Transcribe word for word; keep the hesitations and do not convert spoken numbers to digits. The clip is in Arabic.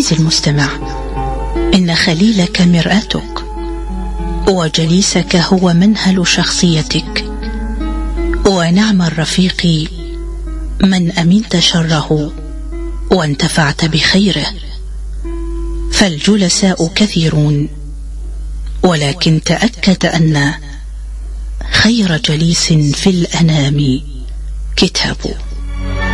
عزيزي المستمع، إن خليلك مرآتك، وجليسك هو منهل شخصيتك، ونعم الرفيق من أمنت شره وانتفعت بخيره. فالجلساء كثيرون، ولكن تأكد أن خير جليس في الأنام كتابه.